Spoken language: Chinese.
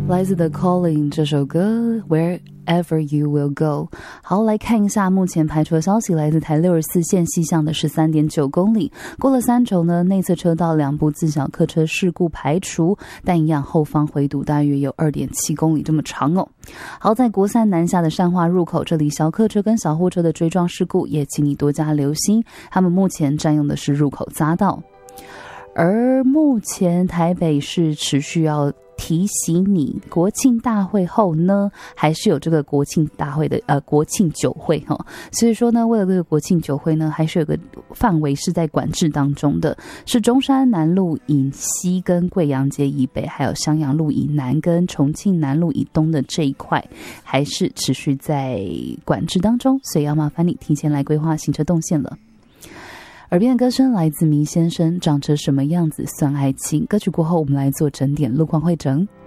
来自 The Calling 这首歌 Wherever You Will Go。 好，来看一下目前排除的消息。来自台64线西向的 13.9 公里，过了3轴呢，内侧车道2部自小客车事故排除，但一样后方回堵大约有 2.7 公里这么长哦。好，在国三南下的善化入口，这里小客车跟小货车的追撞事故也请你多加留心，他们目前占用的是入口匝道。而目前台北市持续要提醒你，国庆大会后呢，还是有这个国庆大会的国庆酒会哈，所以说呢，为了这个国庆酒会呢，还是有个范围是在管制当中的，是中山南路以西跟贵阳街以北，还有襄阳路以南跟重庆南路以东的这一块，还是持续在管制当中，所以要麻烦你提前来规划行车动线了。耳边的歌声来自迷先生，长成什么样子算爱情？歌曲过后，我们来做整点路况会诊。